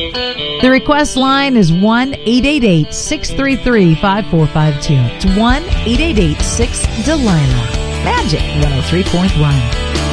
The request line is 1-888-633-5452. It's 1-888-6-DELILA. Magic 103.1.